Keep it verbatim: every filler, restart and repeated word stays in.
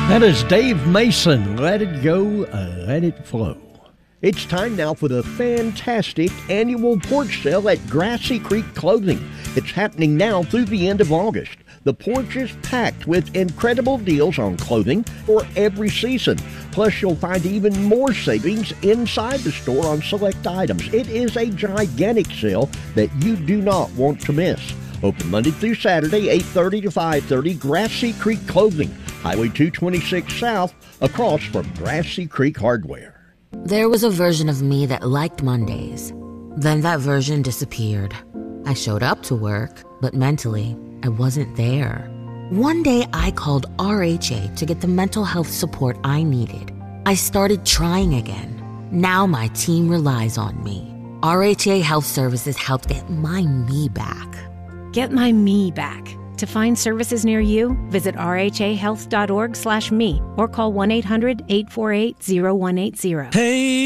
That is Dave Mason. Let it go, uh, let it flow. It's time now for the fantastic annual porch sale at Grassy Creek Clothing. It's happening now through the end of August. The porch is packed with incredible deals on clothing for every season. Plus, you'll find even more savings inside the store on select items. It is a gigantic sale that you do not want to miss. Open Monday through Saturday, eight thirty to five thirty, Grassy Creek Clothing, Highway two twenty-six South, across from Grassy Creek Hardware. There was a version of me that liked Mondays. Then that version disappeared. I showed up to work, but mentally, I wasn't there. One day, I called R H A to get the mental health support I needed. I started trying again. Now my team relies on me. R H A Health Services helped get my me back. Get my me back. To find services near you, visit r h a health dot org slash me or call one eight hundred eight four eight zero one eight zero. Hey.